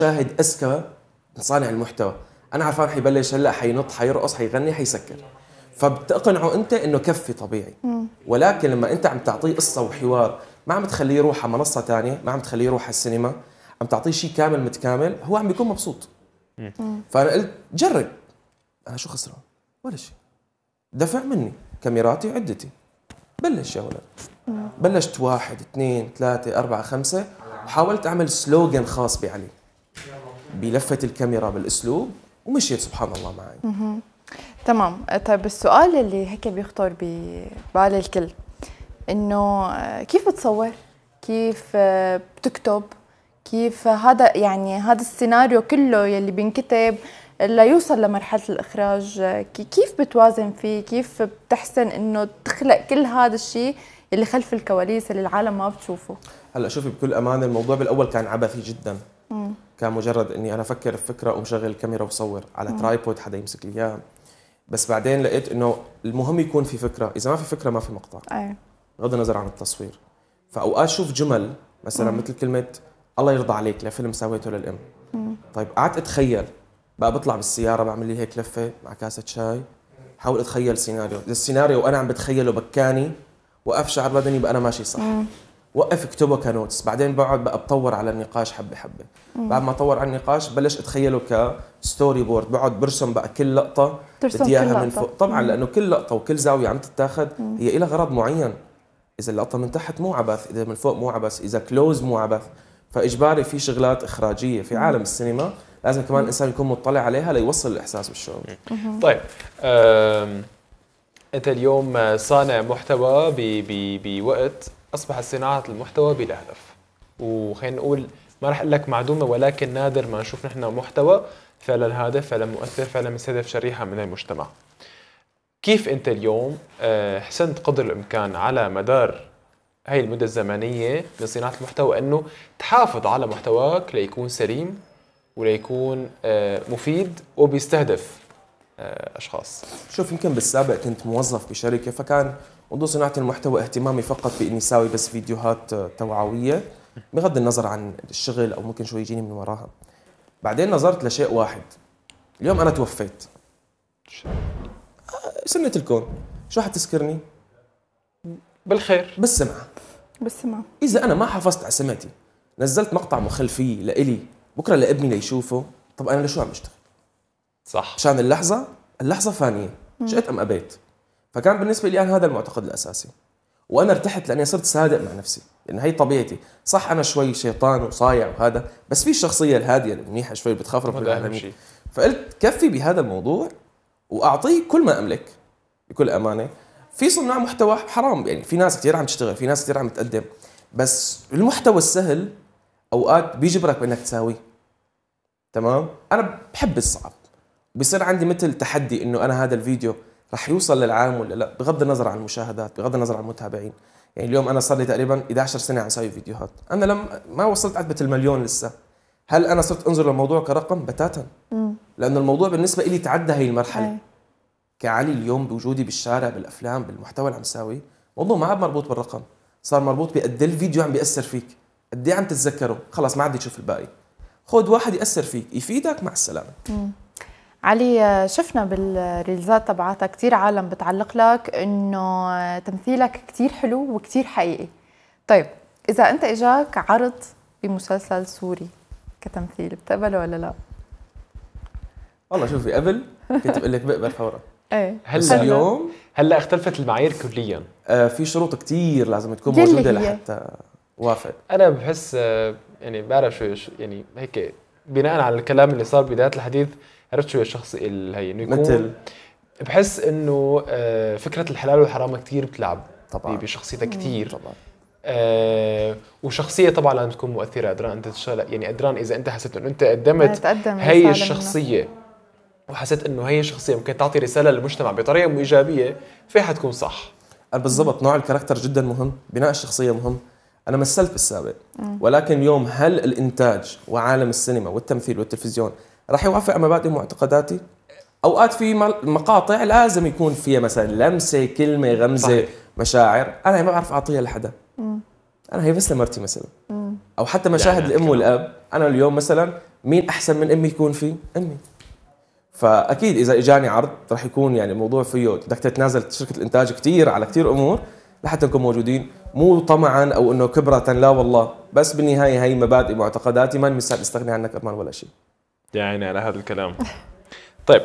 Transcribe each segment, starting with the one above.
شاهد اذكى من صانع المحتوى. انا عارفان حيبلش هلا، حينط، حيرقص، حيغني، حيسكر، فبتقنعه انت انه كفي طبيعي. ولكن لما انت عم تعطيه قصه وحوار، ما عم تخليه يروح على منصه ثانيه، ما عم تخليه يروح على السينما، عم تعطيه شيء كامل متكامل، هو عم بيكون مبسوط. فانا قلت جرب، انا شو خسران؟ ولا شيء. دفع مني كاميراتي وعدتي، بلش يا ولد. بلشت 1 2 3 4 5، وحاولت اعمل سلوغن خاص بعلي بلفه الكاميرا بالاسلوب، ومشيت سبحان الله معي. تمام. طيب السؤال اللي هيك بيخطر ببال الكل، انه كيف بتصور؟ كيف بتكتب؟ كيف هذا يعني هذا السيناريو كله يلي بينكتب ليوصل لمرحلة الإخراج، كيف بتوازن فيه؟ كيف بتحسن إنه تخلق كل هذا الشيء اللي خلف الكواليس اللي العالم ما بتشوفه؟ هلا شوفي، بكل امانه الموضوع بالاول كان عبثي جدا. كان مجرد اني انا افكر بفكره ومشغل الكاميرا وصور على ترايبود حدا يمسك لي اياه. بس بعدين لقيت انه المهم يكون في فكره، اذا ما في فكره ما في مقطع. أي. بغض النظر عن التصوير. فاوقات شوف جمل مثلا مثل كلمه الله يرضى عليك لفيلم سويته للام. طيب قعدت اتخيل بقى، بطلع بالسياره بعمل لي هيك لفه مع كاسه شاي، حاول اتخيل سيناريو، اذا السيناريو وانا عم بتخيله بكاني، وقف شعر بدني بقى انا ماشي صح. وقف اكتبه كنوتس، بعدين بقعد بقى بطور على النقاش حبه حبه. بعد ما اطور على النقاش بلش اتخيله كستوري بورد، بقعد برسم بقى كل لقطه بدي اياها من فوق طبعا. لانه كل لقطه وكل زاويه عم تتاخذ هي لها غرض معين. اذا اللقطه من تحت مو عبث، اذا من فوق مو عبث، اذا كلوز مو عبث. فاجباري في شغلات اخراجيه في عالم السينما لازم كمان الانسان يكون مطلع عليها ليوصل الاحساس بالشعور. طيب انت اليوم صانع محتوى بوقت اصبح صناعه المحتوى بلا هدف، وخلينا نقول ما راح اقول لك معدومه، ولكن نادر ما نشوف نحن محتوى فعلا هادف، فعلا مؤثر، فعلا مستهدف شريحه من المجتمع. كيف انت اليوم حسنت قدر الامكان على مدار هاي المده الزمنيه من صناعه المحتوى انه تحافظ على محتواك ليكون سليم وليكون مفيد وبيستهدف اشخاص؟ شوف، يمكن بالسابق كنت موظف بشركه، فكان موضوع صناعه المحتوى اهتمامي فقط باني اساوي بس فيديوهات توعويه بغض النظر عن الشغل او ممكن شو يجيني من وراها. بعدين نظرت لشيء واحد، اليوم انا توفيت، سنة الكون شو حتذكرني؟ بالخير، بالسمعة. بالسمع. إذا أنا ما حافظت على سمعتي، نزلت مقطع مخل فيه لإلي بكرة لابني ليشوفه، طب أنا لشو عم بشتغل؟ صح. عشان اللحظة فانية، شئت أم أبيت. فكان بالنسبة لي أنا هذا المعتقد الأساسي، وأنا ارتحت لأني صرت صادق مع نفسي، لأن هي طبيعتي. صح أنا شوي شيطان وصايع وهذا، بس في الشخصية الهادية المنيحة شوي بتخاف رب العالمين. فقلت كفي بهذا الموضوع وأعطيه كل ما أملك بكل أمانة. في صناع محتوى حرام، يعني في ناس كثير عم تشتغل، في ناس كثير عم تقدم، بس المحتوى السهل أوقات بيجبرك بأنك تساويه. تمام؟ أنا بحب الصعب، بيصير عندي مثل تحدي إنه أنا هذا الفيديو رح يوصل للعالم ولا لا، بغض النظر عن المشاهدات، بغض النظر عن المتابعين. يعني اليوم أنا صار لي تقريبا 11 سنة عم أسوي فيديوهات، أنا ما وصلت عتبة المليون لسه. هل أنا صرت أنظر للموضوع كرقم؟ بتاتا. لأن الموضوع بالنسبة إلي تعدى هي المرحلة. كعلي اليوم بوجودي بالشارع، بالافلام، بالمحتوى اللي عم ساويه، موضوع ما عاد مربوط بالرقم، صار مربوط بقد الفيديو عم بيأثر فيك، قد عم تتذكره، خلاص ما عاد تشوف الباقي. خذ واحد يأثر فيك يفيدك، مع السلامه. علي، شفنا بالريلزات تبعاتك كثير عالم بتعلق لك انه تمثيلك كثير حلو وكثير حقيقي. طيب اذا انت اجاك عرض بمسلسل سوري كتمثيل، بتقبله ولا لا؟ والله شوفي، قبل كنت بقول لك بقبل فورا. ايه. بس اليوم هلا اختلفت المعايير كليا. في شروط كثير لازم تكون موجوده لحتى وافق. انا بحس يعني بعرف شوي يعني هيك بناء على الكلام اللي صار بدايه الحديث، عرفت شوي الشخص اللي هي انه يكون مثل، بحس انه فكره الحلال والحرام كثير بتلعب طبعا بشخصيتك كثير طبعا. وشخصيه طبعا لازم تكون مؤثره، قدران انت تشتغل، يعني قدران اذا انت حسيت انه انت قدمت هي الشخصيه وحسيت انه هي الشخصيه ممكن تعطي رساله للمجتمع بطريقه ايجابيه، فيها حتكون صح. بالضبط، نوع الكاركتر جدا مهم، بناء الشخصيه مهم. انا مثلت بالسابق، ولكن اليوم هل الانتاج وعالم السينما والتمثيل والتلفزيون راح يوافق على مبادئي ومعتقداتي؟ اوقات في مقاطع لازم يكون فيها مثلا لمسه، كلمه، غمزه، صحيح. مشاعر انا ما بعرف اعطيها لحدا، انا هي بس لمرتي مثلا، او حتى مشاهد الام والاب. انا اليوم مثلا مين احسن من امي يكون فيه؟ امي. فاكيد اذا اجاني عرض رح يكون يعني الموضوع فيه بدك تتنازل شركه الانتاج كثير على كثير امور لحتى نكون موجودين، مو طمعا او انه كبره، لا والله، بس بالنهايه هي مبادئي معتقداتي، ما مستعد استغني عنك كمان ولا شيء. يعني على هذا الكلام. طيب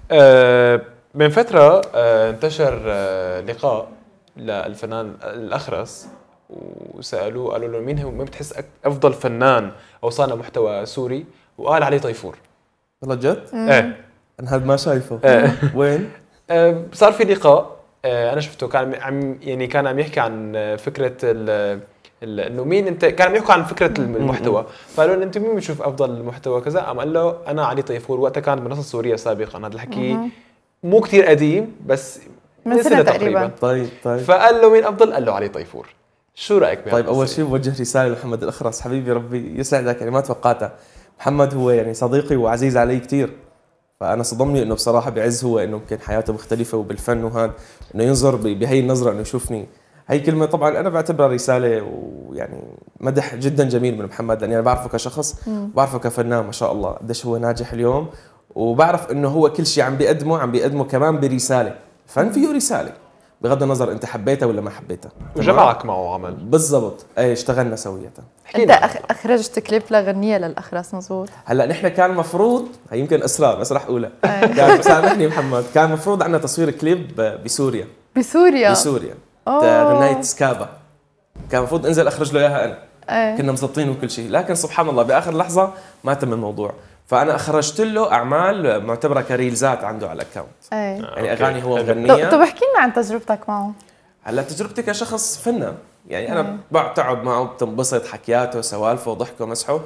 من فتره انتشر لقاء للفنان الأخرس، وسالوه قالوا له مين بتحس افضل فنان او صانع محتوى سوري، وقال علي طيفور. والله جد؟ ايه انا هذا ما شايفه. وين؟ صار في لقاء انا شفته، كان عم يحكي عن فكره انه مين انت، كان عم يحكوا عن فكره المحتوى، فقالوا له انت مين بتشوف افضل المحتوى كذا، قال له انا علي طيفور. وقتها كان بمنصه سوريه سابقا، هذا الحكي مو كتير قديم بس من سنة تقريبا. طيب فقال له مين افضل، قال له علي طيفور. شو رايك بهذا؟ طيب اول شيء بوجه رساله لمحمد الاخرس، حبيبي ربي يسعدك، يعني ما توقعتها. محمد هو يعني صديقي وعزيز علي كثير، فانا صدمني انه بصراحه بعز هو انه ممكن حياته مختلفه وبالفن وهذا، انه ينظر بهي النظره انه يشوفني. هي كلمه طبعا انا بعتبرها رساله ويعني مدح جدا جميل من محمد، لاني انا بعرفه كشخص، بعرفه كفنان ما شاء الله قديش هو ناجح اليوم، وبعرف انه هو كل شيء عم بيقدمه كمان برساله. الفن فيه رساله بغض النظر انت حبيتها ولا ما حبيتها. وجمعك معه عمل بالضبط، اي اشتغلنا سوية. انت اخرجت كليب لغنيه للاخرس مزبوط؟ هلا نحن كان مفروض، هي يمكن اسرار بس رح اقولها. كان سامحني محمد، كان مفروض عندنا تصوير كليب بسوريا. بسوريا غناية سكابا، كان مفروض انزل اخرج له اياها انا. كنا مزبطين وكل شيء، لكن سبحان الله باخر لحظه ما تم الموضوع، فانا اخرجت له اعمال معتبره كريلزات عنده على الاكونت. يعني اغاني هو مغنيه. طب احكي لنا عن تجربتك معه. هلا تجربتي كشخص فنان، يعني انا بقعد معه بتنبسط، حكياته سوالفه وضحكه ومسحه،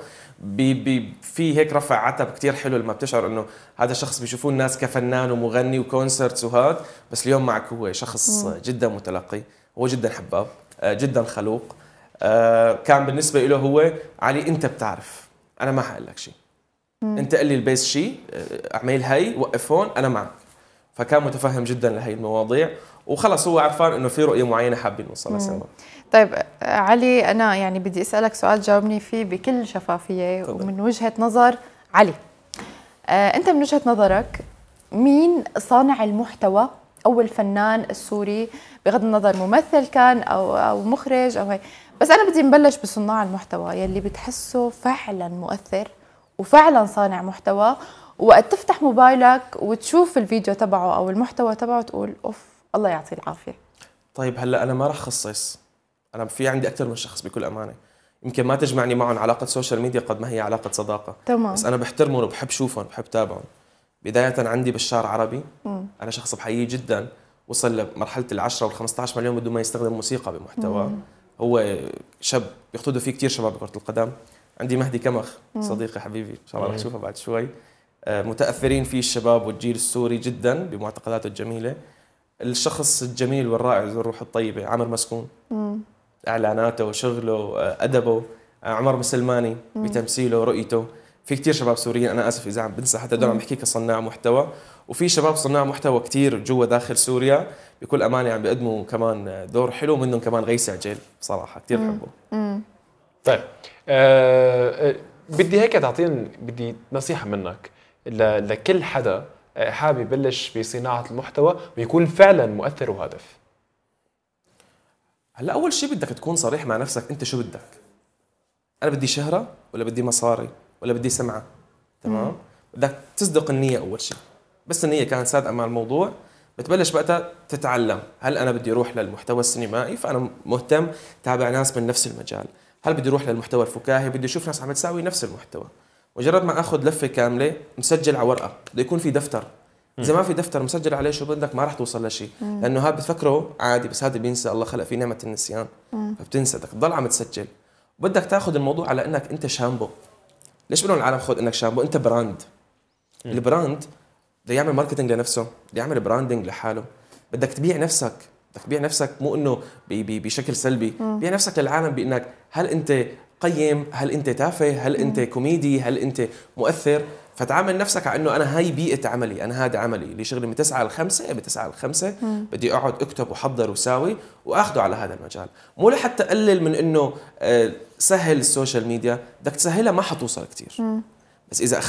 في هيك رفع عتب كتير حلو لما بتشعر انه هذا شخص بيشوفوه الناس كفنان ومغني وكونسرتس وهاد، بس اليوم معك هو شخص جدا متلقي، هو جدا حباب، جدا خلوق. كان بالنسبه له هو علي انت بتعرف، انا ما حقول لك شيء، انت قل لي البيس شيء، اعمل هي، وقف هون، انا معك. فكان متفهم جدا لهي المواضيع، وخلص هو عرفان انه في رؤيه معينه حابين نوصلها سوا. طيب علي، انا يعني بدي اسالك سؤال جاوبني فيه بكل شفافيه ومن وجهه نظر علي. انت من وجهه نظرك مين صانع المحتوى او الفنان السوري، بغض النظر ممثل كان او مخرج او هي، بس انا بدي نبلش بصناع المحتوى يلي بتحسه فعلا مؤثر وفعلا صانع محتوى، وقت تفتح موبايلك وتشوف الفيديو تبعه او المحتوى تبعه تقول اوف الله يعطيه العافيه. طيب هلا انا ما راح خصص، انا في عندي اكثر من شخص بكل امانه، يمكن ما تجمعني معهم علاقه سوشيال ميديا قد ما هي علاقه صداقه. تمام. بس انا بحترمهم وبحب شوفهم وبحب تابعهم. بدايه عندي بشار عربي، انا شخص بحييه جدا، وصل لمرحله ال10 وال15 مليون بدون ما يستخدم موسيقى بمحتواه. هو شاب بيقتدوا فيه كثير شباب بكره القدم. عندي مهدي كمخ، صديقي حبيبي ان شاء الله رح تشوفه بعد شوي، متاثرين فيه الشباب والجيل السوري جدا بمعتقداته الجميله. الشخص الجميل والرائع ذو الروح الطيبه عامر مسكون، اعلاناته وشغله ادبه. عمر مسلماني بتمثيله ورؤيته. في كتير شباب سوريين، انا اسف اذا عم بنسى حتى دول عم بحكي كصناع محتوى، وفي شباب صناع محتوى كتير جوا داخل سوريا بكل امانه عم بيقدموا كمان دور حلو، منهم كمان غيث عجيل بصراحه كتير بحبه. طيب بدي هيك بدي نصيحه منك لكل حدا حابب يبلش بصناعه المحتوى ويكون فعلا مؤثر وهادف. هلا اول شيء بدك تكون صريح مع نفسك، انت شو بدك؟ انا بدي شهره ولا بدي مصاري ولا بدي سمعه؟ تمام. بدك تصدق النيه اول شيء، بس النيه كانت صادقه مع الموضوع بتبلش بقى تتعلم. هل انا بدي اروح للمحتوى السينمائي، فانا مهتم تابع ناس من نفس المجال. هل بدي اروح للمحتوى الفكاهي، بدي اشوف ناس عم تساوي نفس المحتوى. مجرد ما اخذ لفه كامله مسجل على ورقه، بده يكون في دفتر. اذا ما في دفتر مسجل عليه شو بدك ما راح توصل لشيء، لانه هذا بتفكره عادي، بس هذا بينسى. الله خلق فيه نعمه النسيان، فبتنسى. بدك تضل عم تسجل، وبدك تاخذ الموضوع على انك انت شامبو. ليش بدهم العالم خذ انك شامبو؟ انت براند. البراند بده يعمل ماركتينج لنفسه، بده يعمل براندنج لحاله. بدك تبيع نفسك، بدك تبيع نفسك مو انه بشكل سلبي، بيع نفسك للعالم بانك هل انت قيم، هل انت تافه، هل انت كوميدي، هل انت مؤثر. فتعامل نفسك على انه انا هاي بيئه عملي، انا هذا عملي اللي شغلي من 9 ل 5، ب 9 ل 5 بدي اقعد اكتب وحضر وساوي واخذه على هذا المجال. مو لحتى اقلل من انه سهل السوشيال ميديا، بدك تسهلها ما حتوصل كثير. بس اذا